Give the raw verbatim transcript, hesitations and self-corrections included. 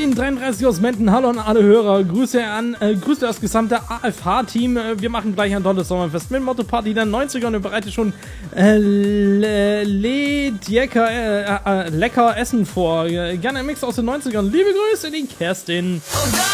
Kerstin dreiunddreißig aus Menden, hallo an alle Hörer, Grüße an, äh, Grüße das gesamte A F H-Team, äh, wir machen gleich ein tolles Sommerfest mit Motto Party der neunziger und bereite schon äh, le, le Diecker, äh, äh, lecker Essen vor, äh, gerne ein Mix aus den neunzigern, liebe Grüße, die Kerstin.